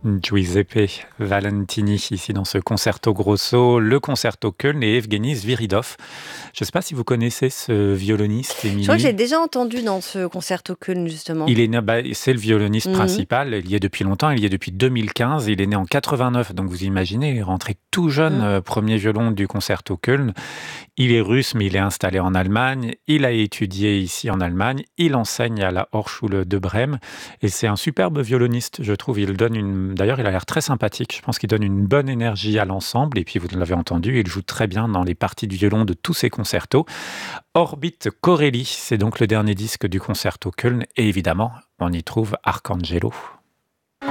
Giuseppe Valentini, ici dans ce concerto grosso, le concerto Köln et Evgeny Sviridov. Je ne sais pas si vous connaissez ce violoniste, Je crois que j'ai Émilie. déjà entendu dans ce concerto Köln, justement. Il est né, c'est le violoniste Mmh. principal. Il y est depuis longtemps. Il y est depuis 2015. Il est né en 89. Donc vous imaginez, il est rentré tout jeune, Mmh. premier violon du concerto Köln. Il est russe, mais il est installé en Allemagne. Il a étudié ici en Allemagne. Il enseigne à la Hochschule de Brême. Et c'est un superbe violoniste, je trouve. D'ailleurs, il a l'air très sympathique. Je pense qu'il donne une bonne énergie à l'ensemble. Et puis, vous l'avez entendu, il joue très bien dans les parties du violon de tous ses concertos. Orbit Corelli, c'est donc le dernier disque du concerto Köln. Et évidemment, on y trouve Arcangelo.